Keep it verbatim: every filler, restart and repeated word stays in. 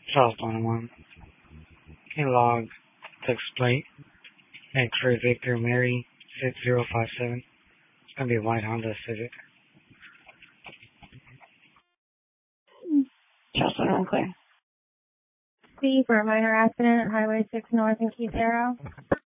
South one one. A log text plate. X-ray Victor Mary six zero five seven. It's gonna be a white Honda Civic. Just one clear. C for a minor accident at Highway six North in Keith Arrow.